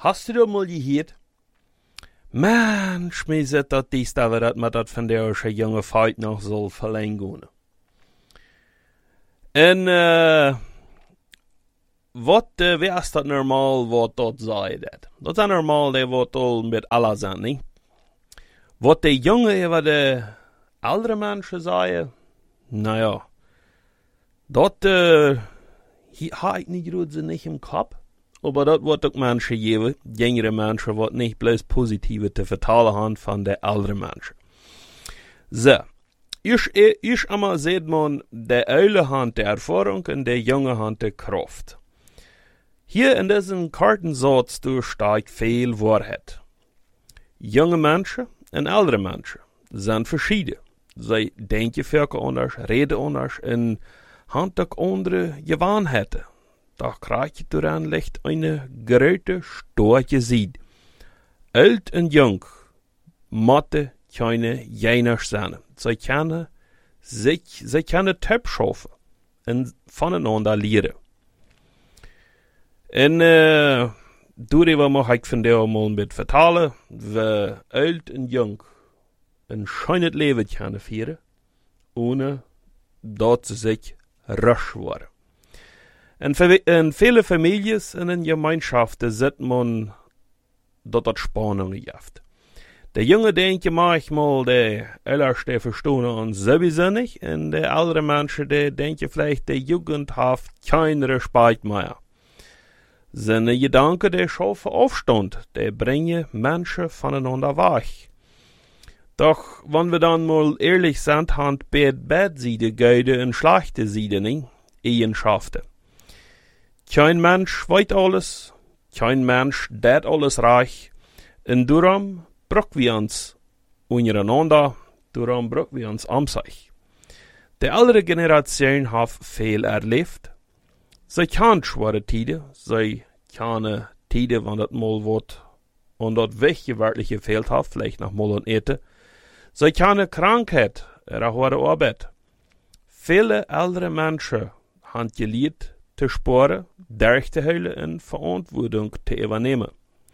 Hast du da mal gehört? Mensch, mir sagt dat dies da, dat man dat von der junge Feit noch soll verlängern. En, wie ist dat normal, wat dat zei dat? Dat is normal, dat wordt al met alles zijn, niet? Wat de jongen over de oudere mensen zeiden, nou ja, dat ha ik niet goed niet im Kopf. Aber dat wordt ook mensen geven, jongere mensen, wat niet bloß positieve te vertalen haben van de oudere mensen. So, ich immer seht man, de oude hand de Erfahrung en de jonge hand de Kraft. Hier in diesem Kartensatz steht viel Wahrheit. Junge Menschen und ältere Menschen sind verschieden. Sie denken völlig anders, reden anders und haben auch andere Gewohnheiten. Da kriegt daran liegt eine große, starke Seite. Alt und jung, Mathe, keine jener sein. Sie können Tipp schaffen und voneinander lernen. En darüber mag ich von dir mal mit vertellen, wie alt und jung ein schönes Leben können führen, ohne dass sie sich rasch waren. In viele Familien und in Gemeinschaften sieht man, dass das Spannung gibt. Der Junge denkt manchmal, der Älteste verstehen uns sowieso nicht, und der ältere Menschen, der denken vielleicht, der Jugend hat keinen Respekt mehr. Seine Gedanken, der schaffen Aufstand, der bringen Menschen voneinander weg. Doch, wenn wir dann mal ehrlich sind, haben beide Seiten gute und schlechte Seiten, Eigenschaften. Kein Mensch weiß alles, kein Mensch dat alles reich, und darum brauchen wir uns untereinander, darum brauchen wir uns am sich. Die ältere Generation hat viel erlebt. Sie kennen schwere Tiden, sie kennen Tiden, wenn das mal wird und das wirklich gefehlt hat, vielleicht noch mal und Ete. Sie kennen Krankheit, auch Arbeit. Viele ältere Menschen haben gelernt, zu sparen, durchzuhalten und Verantwortung zu übernehmen.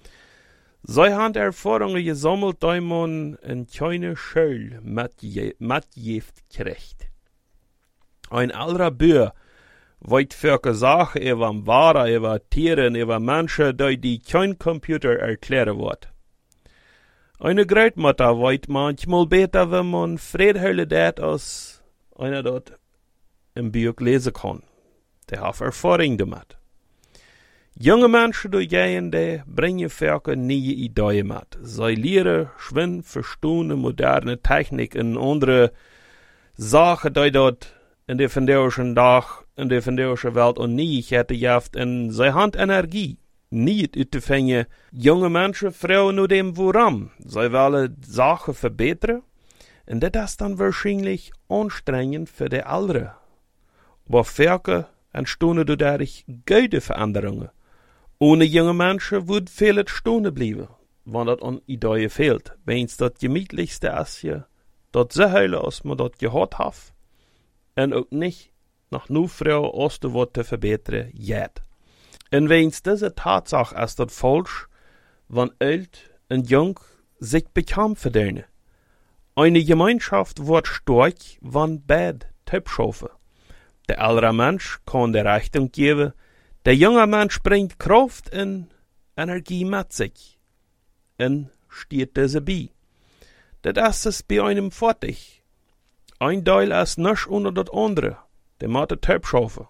Sie haben Erfahrungen gesammelt, die man in keine Schule mitgift kriegt. Ein älterer Bürger weiß für Sachen über Waren, über Tiere, über Menschen, die kein Computer erklären wird. Eine Großmutter weiß manchmal besser, wenn man Friedhölle dat, als einer dort im Buch lesen kann. Der hat Erfahrung damit. Junge Menschen, die bringen für neue Ideen mit. Sie lernen, schwimmen, verstehen moderne Technik und andere Sachen, die dort in der vandaagse dag, in der vandaagse Welt und Neuigkeiten gibt, und sie haben Energie. Nicht uitzufangen, junge Menschen, Frauen nur dem Woran. Sie wollen Sachen verbessern, und das ist dann wahrscheinlich anstrengend für die Älteren. Aber für entstehen dadurch gute Veränderungen. Ohne junge Menschen würde viel stehen bleiben, wenn das an Ideen fehlt. Wenn es das gemütlichste ist, das so heilig, als man das gehört hat, und auch nicht nach nur Frau aus der Worte verbessern geht. Und wenn es diese Tatsache ist, das falsch, wenn alt und jung sich bekam verdienen. Eine Gemeinschaft wird stark, wenn beide Tipp schaffen. Der ältere Mensch kann die Richtung geben, der junge Mensch bringt Kraft und Energie mit sich und steht diese bei. Das ist bei einem fertig. Ein Teil ist nicht unter das andere, der muss den Tipp schaffen.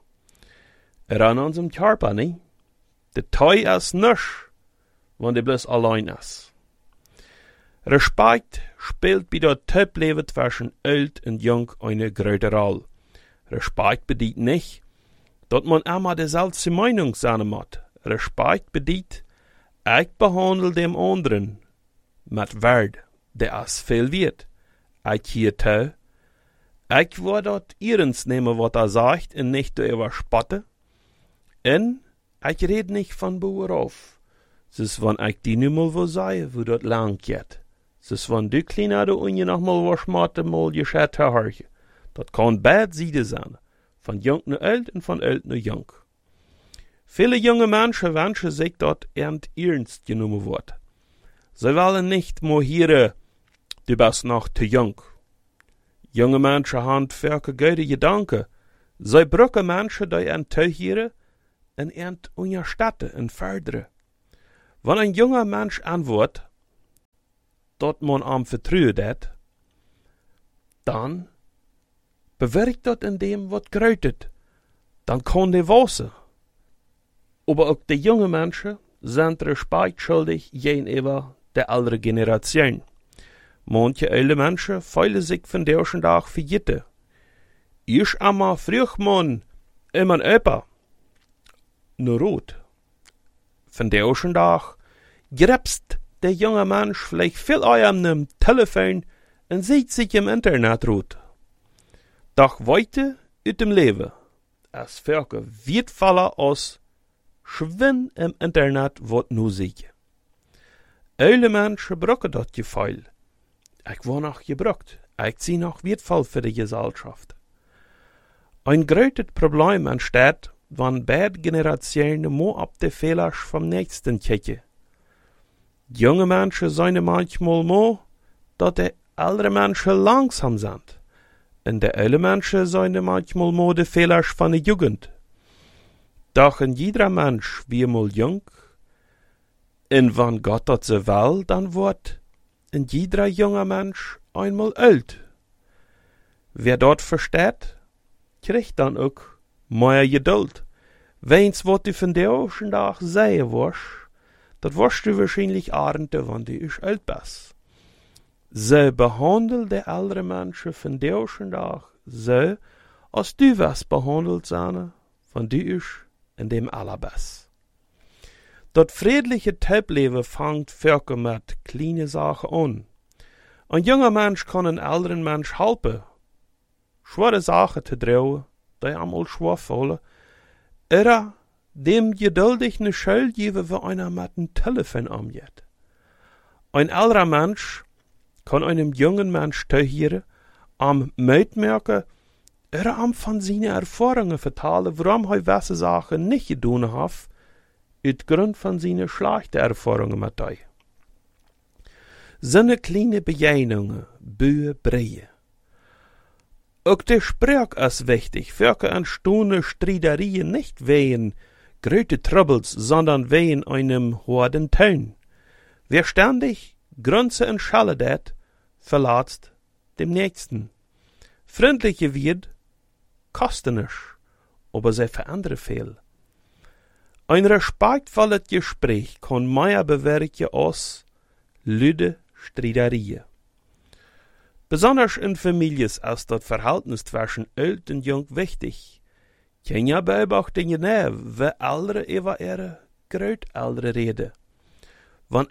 An unserem Körper, nicht? Der Teil ist nicht, wenn der bloß allein ist. Respekt spielt bei der Tippleben zwischen alt und jung eine große Rolle. Respekt bedeutet nicht, dass man immer dieselbe Meinung sein muss. Respekt bedeutet, ich behandle dem anderen mit Wert, der ist viel wert. Ich hier zu, ich will dort ernst nehmen, was sagt, und nicht überspotten. Und ich rede nicht von Bauer auf. Es ist, wenn ich die Nummer wo sei, wo dort lang geht. Es ist, wenn du kleiner du und je noch mal was macht, mal gescheit hören. Das kann beide Seiten sein. Von jung nach alt und von alt nach jung. Viele junge Menschen wünschen sich dort ernst genommen wird. Sie wollen nicht mehr hören, du bist noch zu jung. Junge Menschen haben für gute Gedanken. Sie brauchen Menschen, die ihnen zuhören und ihnen unterstützen und fördern. Wenn ein junger Mensch antwortet, dat man am vertrauen dat, dann bewirkt dat in dem, wat grötet. Dann kann der wachsen. Aber auch die jungen Menschen sind Respekt schuldig gegenüber der älteren Generation. Manche alte Menschen fühlen sich von der Tag vergessen. Ich einmal früh man immer öper. Nur rot. Von der Tag grebst der junge Mensch vielleicht viel an einem Telefon und sieht sich im Internet rot. Doch weiter uit dem Leben. Es völker wertvoller aus schwinn im Internet wat nu sieht. Alle Menschen brauchen dat Gefühl. Ich war noch gebraucht. Ich zie noch wertvoll für die Gesellschaft. Ein großes Problem entsteht, wenn beide Generationen more ab de Fehler vom Nächsten kicken. Junge Menschen zijn manchmal more, dat de ältere Menschen langsam sind. Und de oude Menschen zijn manchmal more de Fehler von der Jugend. Doch in jeder Mensch wie mal jung, und wenn Gott dat so will, dann wird in jeder junger Mensch einmal alt. Wer dort versteht, kriegt dann auch mehr Geduld. Wenn's wat du von der ersten Tag sehen wirst, dat wirst du wahrscheinlich ahnte, wenn du ich alt bist. Sie behandelt die ältere Menschen von der ersten Tag so, als du wirst behandelt sein, wenn du ich in dem allerbest. Dat friedliche Teipleben fängt völker mit kleine Sachen an. Ein junger Mensch kann einen älteren Mensch helfen, schwere Sachen zu drehen, die einmal schwer fallen, oder dem geduldig eine Schuld geben, wenn einer mit dem Telefon umgeht. Ein älterer Mensch kann einem jungen Mensch zuhören, am mitmerken, oder am von seinen Erfahrungen vertellen, warum er gewisse Sachen nicht getan hat, uit Grund von seinen schlechten Erfahrungen mit euch. Seine kleine Begegnungen bebreien. Auch der Sprach ist wichtig, für entstehende Streiterien nicht wegen große Troubles, sondern wegen einem hohen Ton. Wer ständig Grünze und Schelle dat, verlatzt dem Nächsten. Freundliche wird, kostet nicht, aber sie verändern viel. Ein respektvolles Gespräch kann mehr bewirken als lüde Streiterien. Besonders in Familien ist das Verhältnis zwischen alt und jung wichtig. Kinder beobachten genau, wie Ältere über ihre Großeltern reden. Wenn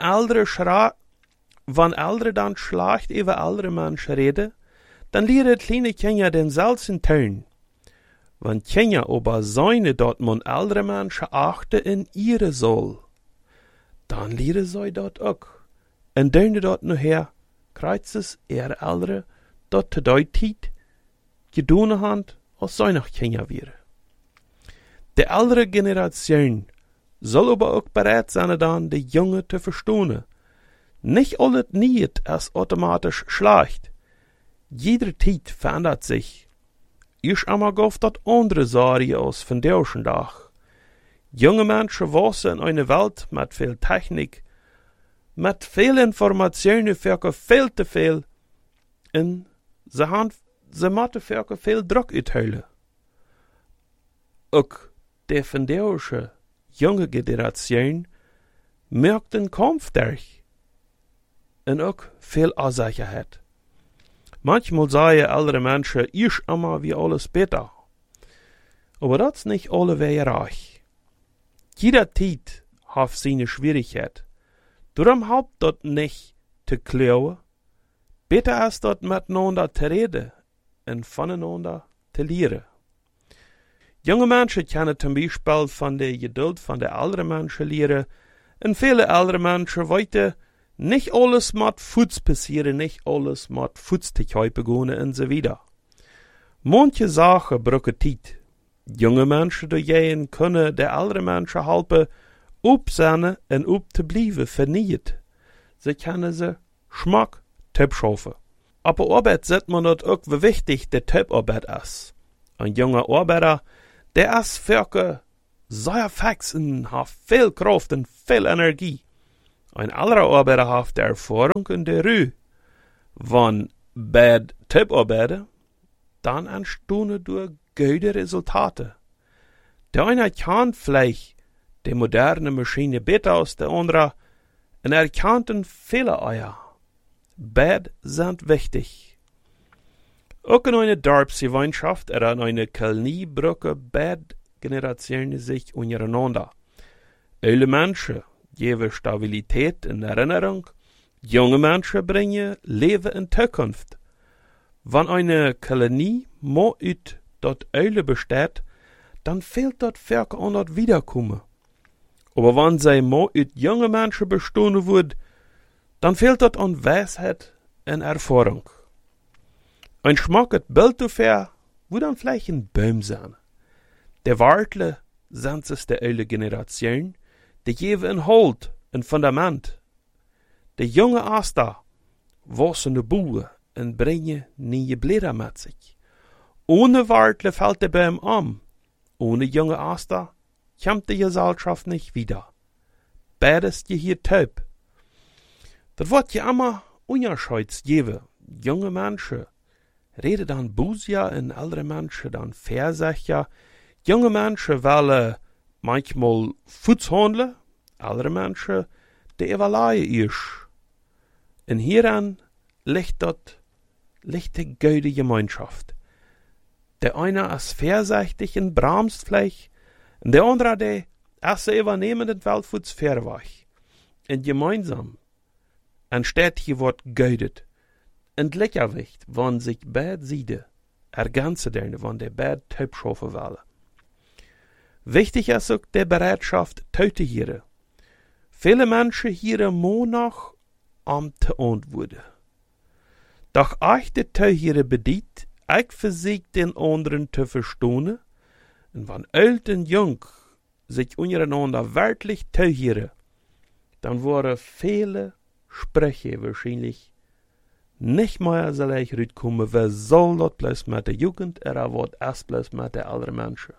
Ältere dann schlecht über ältere Menschen reden, dann lernen kleine Kinder denselben Ton. Wenn Kinder aber sein, dort man ältere Menschen achten in ihre soll, dann lernen sie dort auch. Und dann dort nachher kreizt es ihre Ältere dort zu der Zeit gedoene hand, als sie noch Kinder wären. Die ältere Generation soll aber auch bereit sein, dann die Junge zu verstehen. Nicht alles Niet ist automatisch schlecht. Jede Zeit verändert sich. Ich einmal gauf dat andere Sache aus von der ersten Tag. Junge Menschen wachsen in einer Welt mit viel Technik, mit viel Informationen für viel zu viel, und sie müssen für viel Druck uitheilen. Auch die von der ersten junge Generation merkt den Kampf durch und auch viel Unsicherheit. Manchmal sagen ältere Menschen, ich immer wie alles besser. Aber das nicht alle wäre reich. Jeder Zeit hat seine Schwierigkeit. Darum habt dort nicht zu klauen. Besser ist dort miteinander zu reden und voneinander zu lernen. Junge Menschen können zum Beispiel von der Geduld von der älteren Menschen lernen, und viele ältere Menschen weiter nicht alles mit Fuß passieren, nicht alles mit Fuß zu begonnen und so weiter. Manche Sachen brauchen Zeit. Junge Menschen doorheen kunnen de oudere mensen helpen op zijn en op te blijven vernieuwd. Ze kunnen ze smaak topschaffen. Op de arbeid zet man dat ook wie wichtig de toparbeid is. Een jonge arbeider, der is verke zeer fix en heeft veel kracht en veel energie. Een andere arbeider heeft de ervaring en de ruhe. Van bij toparbeiden, dan entstehen door goede resultaten. De ene kan vielleicht de moderne Maschine beter als de andere, en kan viele Eier. Beide sind wichtig. Ook in eine Dorpsgemeinschaft oder in eine Kolonie brücken beide Generationen sich untereinander. Alle Menschen geben Stabilität in Erinnerung, junge Menschen bringen Leben in Zukunft. Wenn eine Kolonie mehr uit dat Eule besteht, dann fehlt dat Werk an dat Wiederkommen. Aber wenn sie mehr uit junge Menschen bestehen wird, dann fehlt dat an Weisheit und Erfahrung. Ein schmacket Bild dafür wird dann vielleicht ein Baum sein. Der Wartle sind es der alte Generation, die geben ein Halt, ein Fundament. Der junge Aster wassen de Boe und bringen neue Blätter mit sich. Ohne Wartle fällt der Baum um. Ohne junge Aster kommt die Gesellschaft nicht wieder. Beides je hier taub. Dat wordt je immer unterscheids geben. Junge Menschen reden dann Busia und ältere Menschen dann Versächer. Junge Menschen wollen manchmal Futs handeln, ältere Menschen, die evaluieren isch. Und hieran liegt die gute Gemeinschaft. Der eine ist versächtig und bremst vielleicht, und der andere, der ist übernehmen und will Futs verweich. Und gemeinsam entsteht hier Wort geudet. Und Gleichgewicht, wann sich beide Seiten ergänzen werden, wann der beide Taubschaffen wollen. Wichtig ist auch die Bereitschaft, Töte hier. Viele Menschen hier noch am zu antworten. Doch euch die Töte hier bedient, ich versiegt den anderen zu verstehen, und wenn alt und jung sich untereinander wirklich Töte dann waren viele Spreche wahrscheinlich nicht mehr so leicht rauskommen, wer soll das bloß mit der Jugend, oder was ist bloß mit der älteren Menschen.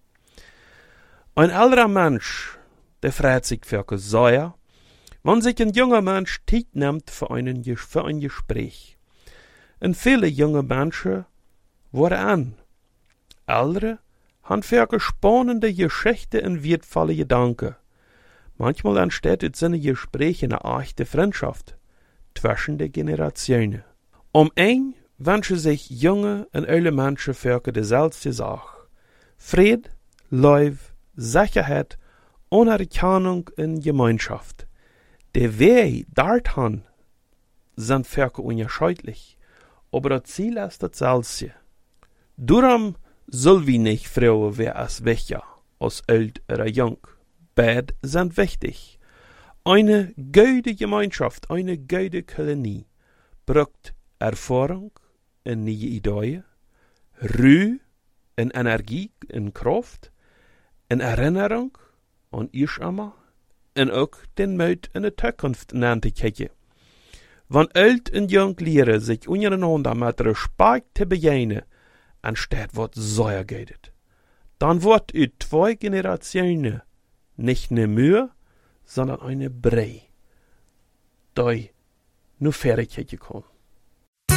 Ein älterer Mensch, der freut sich für sehr, wenn sich ein junger Mensch Zeit nimmt für ein Gespräch. Und viele junge Menschen waren an. Ältere haben für spannende Geschichten und wertvolle Gedanken. Manchmal entsteht aus seinen Gesprächen eine echte Freundschaft zwischen den Generationen. Ein wünschen sich junge und alte Menschen für dieselbe Sache. Fried, Liebe, Sicherheit, Anerkennung und Gemeinschaft. Die Wege dorthin sind für unterschiedlich, aber das Ziel ist dasselbe. Darum soll wir nicht fragen, wer ist wichtiger, als alt oder jung. Beide sind wichtig. Eine gute Gemeinschaft, eine gute Kolonie braucht Erfahrung und neue Ideen, Ruhe und Energie und Kraft, und Erinnerung an ich immer und auch den Mut in der Zukunft zu kijken. Wenn alt und jung leren sich untereinander mit Respekt zu begegnen, anstatt was sehr geht, dann wird uit 2 Generationen nicht eine Mühe, sondern eine Brei, die nur fertig kann.